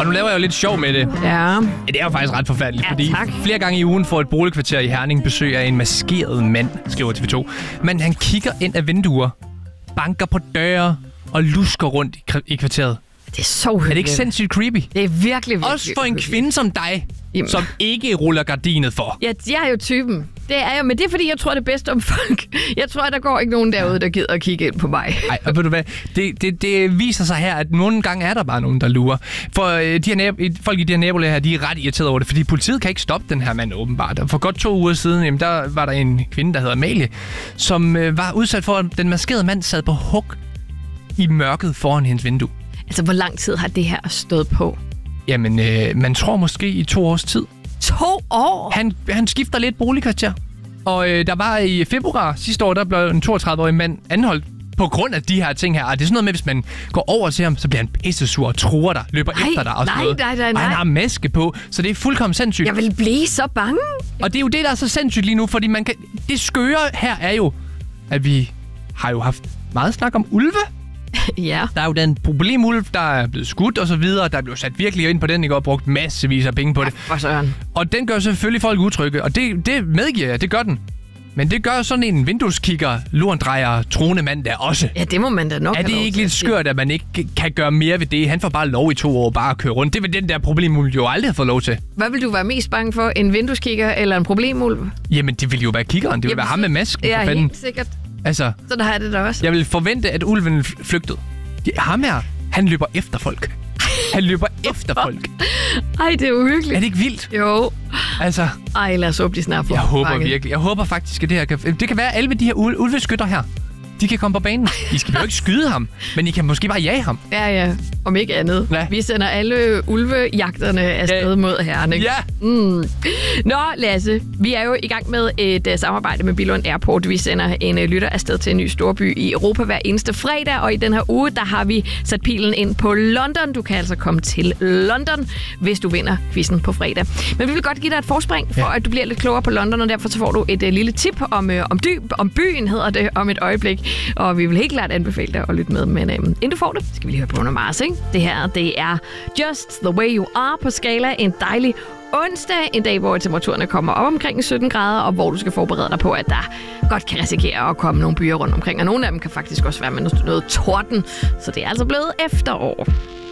nu laver jeg jo lidt sjov med det. Ja. Det er jo faktisk ret forfærdeligt, Ja, fordi tak. flere gange i ugen får et boligkvarter i Herning besøg af en maskeret mand, skriver TV2. Men han kigger ind af vinduer, banker på døre og lusker rundt i kvarteret. Det er så hyggeligt. Er det ikke sindssygt creepy? Det er virkelig Også for en kvinde som dig, Jamen. som ikke ruller gardinet for. Ja, jeg er jo typen. Det er jeg, men det er fordi, jeg tror det bedste om folk. Jeg tror, at der går ikke nogen derude, der gider at kigge ind på mig. Ej, og ved du hvad? Det viser sig her, at nogle gange er der bare nogen, der lurer. For de her folk i de her nabolag her, de er ret irriterede over det, fordi politiet kan ikke stoppe den her mand åbenbart. Og for godt 2 uger siden, jamen, der var der en kvinde, der hedder Amalie, som var udsat for, at den maskerede mand sad på hug i mørket foran hendes vindue. Altså, hvor lang tid har det her stået på? Jamen, man tror måske i 2 års tid. 2 år? Han skifter lidt boligkvarter. Og der var i februar sidste år, der blev en 32-årig mand anholdt på grund af de her ting her. Og det er sådan noget med, hvis man går over til ham, så bliver han pissesur og truer dig, løber efter dig og sådan noget. Nej. Og han har maske på, så det er fuldkommen sindssygt. Jeg vil blive så bange. Og det er jo det, der er så sindssygt lige nu, fordi det skøre her er jo, at vi har jo haft meget snak om ulve. Ja. Der er jo den problemulv, der er blevet skudt og så videre. Der er blevet sat virkelig ind på den, ikke? Og brugt massevis af penge på det. For søren. Og den gør selvfølgelig folk utrygge, og det medgiver jeg, det gør den. Men det gør sådan en vindueskigger, lurendrejer, troende mand der også. Ja, det må man da nok Er det ikke lidt skørt, at man ikke kan gøre mere ved det? Han får bare lov i 2 år bare at køre rundt. Det vil den der problemulv jo aldrig have fået lov til. Hvad vil du være mest bange for? En vindueskigger eller en problemulv? Jamen, det vil jo være kiggeren. Det vil være ham med masken. Ja, for fanden. helt sikkert. Altså, Så der har jeg det da også. jeg vil forvente, at ulven flygtede. Ham her, han løber efter folk. Han løber efter folk. Ej, det er uhyggeligt. Er det ikke vildt? Jo. Altså, Ej, lad os håbe, de snart får jeg håber fanget. virkelig. Jeg håber faktisk, at det her kan... Det kan være, at alle de her ulveskytter her, de kan komme på banen. I skal jo ikke skyde ham, men I kan måske bare jage ham. Ja. Om ikke andet. Ja. Vi sender alle ulvejagterne afsted mod Herning. Ja! Nå, Lasse. Vi er jo i gang med et samarbejde med Billund Airport. Vi sender en lytter afsted til en ny storby i Europa hver eneste fredag. Og i den her uge, der har vi sat pilen ind på London. Du kan altså komme til London, hvis du vinder quizzen på fredag. Men vi vil godt give dig et forspring, for at du bliver lidt klogere på London. Og derfor så får du et lille tip om byen, hedder det, om et øjeblik. Og vi vil helt klart anbefale dig at lytte med. Men inden du får det, skal vi lige høre Bruno Mars, ikke? Det her, det er Just the Way You Are på skala. En dejlig onsdag. En dag, hvor temperaturerne kommer op omkring 17 grader, og hvor du skal forberede dig på, at der godt kan risikere at komme nogle byer rundt omkring. Og nogle af dem kan faktisk også være med noget torden. Så det er altså blevet efterår.